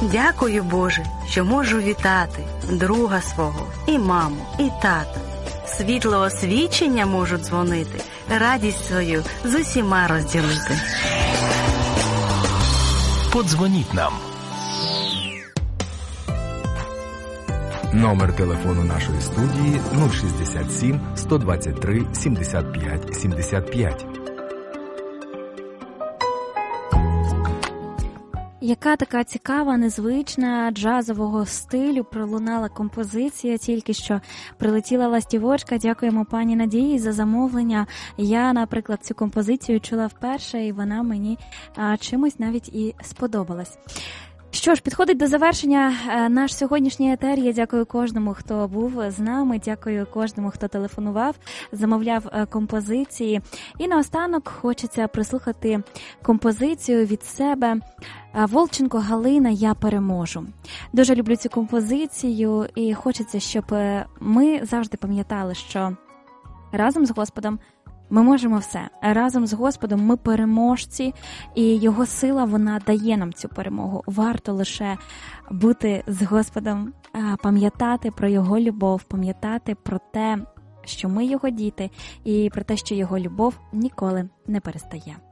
Дякую, Боже, що можу вітати друга свого, і маму, і тата. Світло освічення можу дзвонити, радість свою з усіма розділити. Подзвоніть нам. Номер телефону нашої студії 067 123 75 75. Яка така цікава, незвична, джазового стилю пролунала композиція, тільки що прилетіла ластівочка. Дякуємо пані Надії за замовлення. Я, наприклад, цю композицію чула вперше, і вона мені чимось навіть і сподобалась. Що ж, підходить до завершення наш сьогоднішній етер. Я дякую кожному, хто був з нами, дякую кожному, хто телефонував, замовляв композиції. І наостанок хочеться прислухати композицію від себе. Волченко Галина «Я переможу». Дуже люблю цю композицію і хочеться, щоб ми завжди пам'ятали, що разом з Господом ми можемо все. Разом з Господом ми переможці, і Його сила, вона дає нам цю перемогу. Варто лише бути з Господом, пам'ятати про Його любов, пам'ятати про те, що ми Його діти, і про те, що Його любов ніколи не перестає.